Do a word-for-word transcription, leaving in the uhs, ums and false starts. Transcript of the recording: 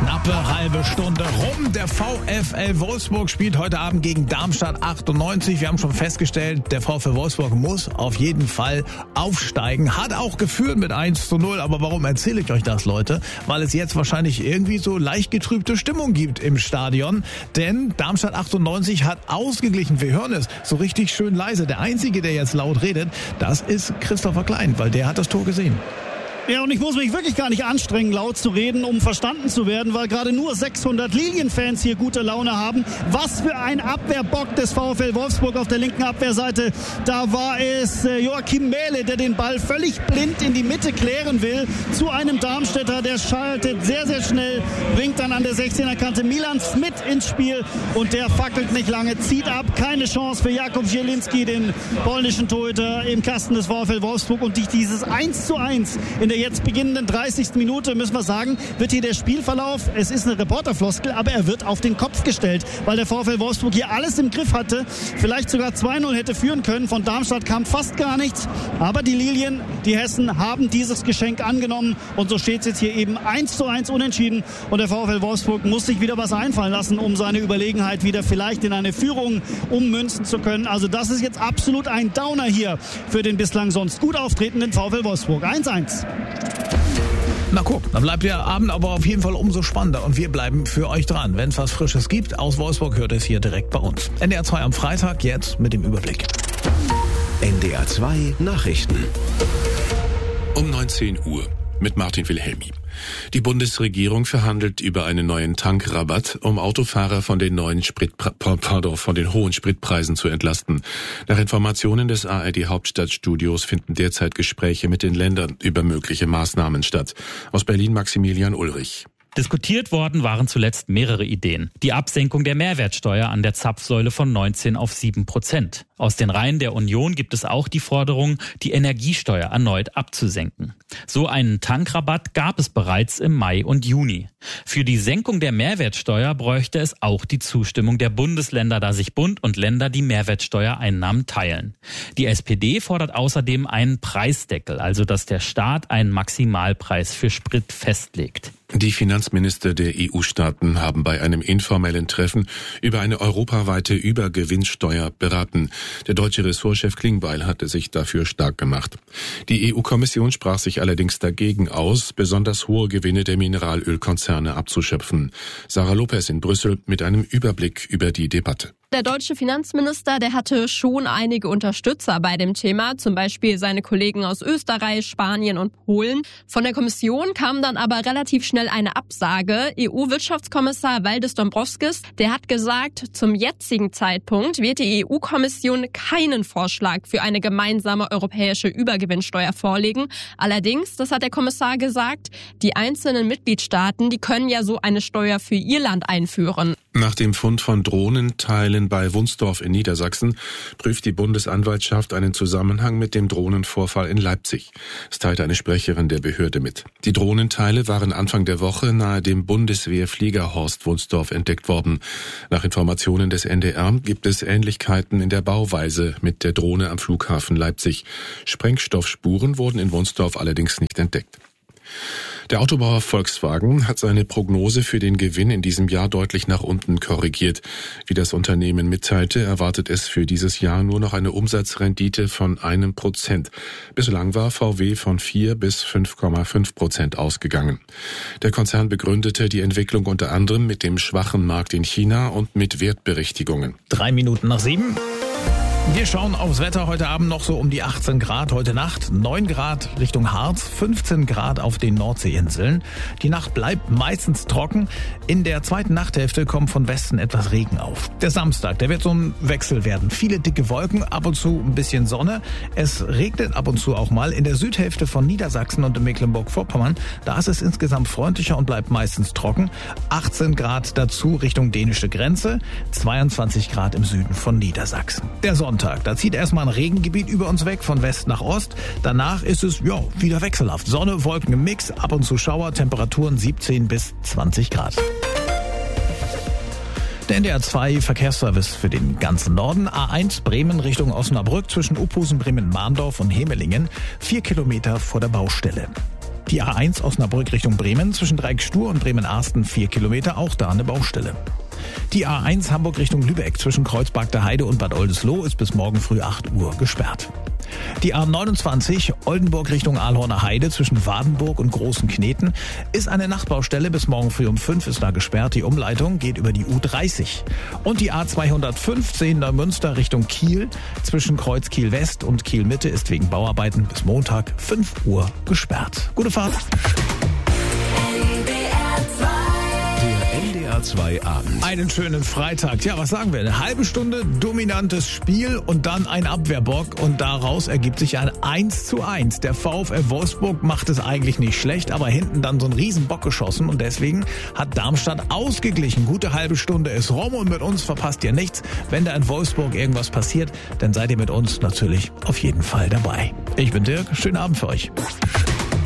Knappe halbe Stunde rum. Der VfL Wolfsburg spielt heute Abend gegen Darmstadt achtundneunzig. Wir haben schon festgestellt, der VfL Wolfsburg muss auf jeden Fall aufsteigen. Hat auch geführt mit eins zu null. Aber warum erzähle ich euch das, Leute? Weil es jetzt wahrscheinlich irgendwie so leicht getrübte Stimmung gibt im Stadion. Denn Darmstadt achtundneunzig hat ausgeglichen. Wir hören es so richtig schön leise. Der Einzige, der jetzt laut redet, das ist Christopher Klein, weil der hat das Tor gesehen. Ja, und ich muss mich wirklich gar nicht anstrengen, laut zu reden, um verstanden zu werden, weil gerade nur sechshundert Lilienfans hier gute Laune haben. Was für ein Abwehrbock des VfL Wolfsburg auf der linken Abwehrseite. Da war es äh, Joachim Mähle, der den Ball völlig blind in die Mitte klären will, zu einem Darmstädter, der schaltet sehr, sehr schnell, bringt dann an der sechzehner Kante Milan Schmidt ins Spiel und der fackelt nicht lange, zieht ab. Keine Chance für Jakub Zielinski, den polnischen Torhüter im Kasten des VfL Wolfsburg, und durch dieses eins zu eins in der jetzt beginnenden dreißigsten Minute, müssen wir sagen, wird hier der Spielverlauf, es ist eine Reporterfloskel, aber er wird auf den Kopf gestellt, weil der VfL Wolfsburg hier alles im Griff hatte, vielleicht sogar zwei null hätte führen können. Von Darmstadt kam fast gar nichts, aber die Lilien, die Hessen, haben dieses Geschenk angenommen und so steht es jetzt hier eben eins zu eins unentschieden und der VfL Wolfsburg muss sich wieder was einfallen lassen, um seine Überlegenheit wieder vielleicht in eine Führung ummünzen zu können. Also das ist jetzt absolut ein Downer hier für den bislang sonst gut auftretenden VfL Wolfsburg. eins eins. Na guck, dann bleibt der Abend aber auf jeden Fall umso spannender und wir bleiben für euch dran. Wenn es was Frisches gibt aus Wolfsburg, hört es hier direkt bei uns. N D R zwei am Freitag, jetzt mit dem Überblick. N D R zwei Nachrichten. Um neunzehn Uhr mit Martin Wilhelmi. Die Bundesregierung verhandelt über einen neuen Tankrabatt, um Autofahrer von den neuen Sprit, pardon, von den hohen Spritpreisen zu entlasten. Nach Informationen des A R D Hauptstadtstudios finden derzeit Gespräche mit den Ländern über mögliche Maßnahmen statt. Aus Berlin Maximilian Ulrich. Diskutiert worden waren zuletzt mehrere Ideen. Die Absenkung der Mehrwertsteuer an der Zapfsäule von neunzehn auf sieben Prozent. Aus den Reihen der Union gibt es auch die Forderung, die Energiesteuer erneut abzusenken. So einen Tankrabatt gab es bereits im Mai und Juni. Für die Senkung der Mehrwertsteuer bräuchte es auch die Zustimmung der Bundesländer, da sich Bund und Länder die Mehrwertsteuereinnahmen teilen. Die S P D fordert außerdem einen Preisdeckel, also dass der Staat einen Maximalpreis für Sprit festlegt. Die Finanzminister der E U-Staaten haben bei einem informellen Treffen über eine europaweite Übergewinnsteuer beraten. Der deutsche Ressortchef Klingbeil hatte sich dafür stark gemacht. Die E U-Kommission sprach sich allerdings dagegen aus, besonders hohe Gewinne der Mineralölkonzerne abzuschöpfen. Sarah Lopez in Brüssel mit einem Überblick über die Debatte. Der deutsche Finanzminister, der hatte schon einige Unterstützer bei dem Thema, zum Beispiel seine Kollegen aus Österreich, Spanien und Polen. Von der Kommission kam dann aber relativ schnell eine Absage. E U-Wirtschaftskommissar Valdis Dombrovskis, der hat gesagt, zum jetzigen Zeitpunkt wird die E U-Kommission keinen Vorschlag für eine gemeinsame europäische Übergewinnsteuer vorlegen. Allerdings, das hat der Kommissar gesagt, die einzelnen Mitgliedstaaten, die können ja so eine Steuer für ihr Land einführen. Nach dem Fund von Drohnenteilen bei Wunsdorf in Niedersachsen prüft die Bundesanwaltschaft einen Zusammenhang mit dem Drohnenvorfall in Leipzig. Es teilte eine Sprecherin der Behörde mit. Die Drohnenteile waren Anfang der Woche nahe dem Bundeswehrfliegerhorst Wunsdorf entdeckt worden. Nach Informationen des N D R gibt es Ähnlichkeiten in der Bauweise mit der Drohne am Flughafen Leipzig. Sprengstoffspuren wurden in Wunsdorf allerdings nicht entdeckt. Der Autobauer Volkswagen hat seine Prognose für den Gewinn in diesem Jahr deutlich nach unten korrigiert. Wie das Unternehmen mitteilte, erwartet es für dieses Jahr nur noch eine Umsatzrendite von einem Prozent. Bislang war V W von vier bis fünf Komma fünf Prozent ausgegangen. Der Konzern begründete die Entwicklung unter anderem mit dem schwachen Markt in China und mit Wertberichtigungen. Drei Minuten nach sieben. Wir schauen aufs Wetter heute Abend noch so um die achtzehn Grad, heute Nacht neun Grad Richtung Harz, fünfzehn Grad auf den Nordseeinseln. Die Nacht bleibt meistens trocken. In der zweiten Nachthälfte kommt von Westen etwas Regen auf. Der Samstag, der wird so ein Wechsel werden. Viele dicke Wolken, ab und zu ein bisschen Sonne. Es regnet ab und zu auch mal. In der Südhälfte von Niedersachsen und in Mecklenburg-Vorpommern, da ist es insgesamt freundlicher und bleibt meistens trocken. achtzehn Grad dazu Richtung dänische Grenze, zweiundzwanzig Grad im Süden von Niedersachsen. Der Sonntag. Da zieht erstmal ein Regengebiet über uns weg, von West nach Ost. Danach ist es, ja, wieder wechselhaft. Sonne, Wolken im Mix, ab und zu Schauer, Temperaturen siebzehn bis zwanzig Grad. Der N D R zwei Verkehrsservice für den ganzen Norden. A eins Bremen Richtung Osnabrück zwischen Uphusen, Bremen-Mahndorf und Hemelingen. Vier Kilometer vor der Baustelle. Die A eins Osnabrück Richtung Bremen zwischen Dreieckstur und Bremen-Arsten vier Kilometer, auch da eine Baustelle. Die A eins Hamburg Richtung Lübeck zwischen Kreuzberg der Heide und Bad Oldesloe ist bis morgen früh acht Uhr gesperrt. Die A neunundzwanzig Oldenburg Richtung Ahlhorner Heide zwischen Wadenburg und Großen Kneten ist eine Nachtbaustelle. Bis morgen früh um fünf ist da gesperrt. Die Umleitung geht über die U dreißig. Und die A zweihundertfünfzehn Neumünster Richtung Kiel zwischen Kreuz Kiel West und Kiel Mitte ist wegen Bauarbeiten bis Montag fünf Uhr gesperrt. Gute Fahrt. N D R zwei Abend. Einen schönen Freitag. Ja, was sagen wir? Eine halbe Stunde dominantes Spiel und dann ein Abwehrbock und daraus ergibt sich ein eins zu eins. Der VfL Wolfsburg macht es eigentlich nicht schlecht, aber hinten dann so ein Riesenbock geschossen und deswegen hat Darmstadt ausgeglichen. Gute halbe Stunde ist rum und mit uns verpasst ihr nichts. Wenn da in Wolfsburg irgendwas passiert, dann seid ihr mit uns natürlich auf jeden Fall dabei. Ich bin Dirk, schönen Abend für euch.